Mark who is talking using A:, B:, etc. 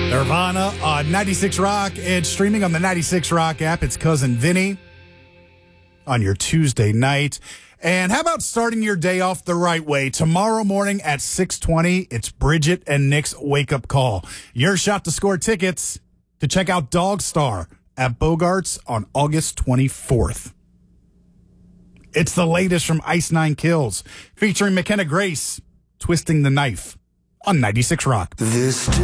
A: Nirvana on 96 Rock and streaming on the 96 Rock app. It's Cousin Vinny on your Tuesday night. And how about starting your day off the right way? Tomorrow morning at 6:20, it's Bridget and Nick's wake-up call. Your shot to score tickets to check out Dog Star at Bogarts on August 24th. It's the latest from Ice Nine Kills, featuring McKenna Grace, Twisting the Knife on 96 Rock.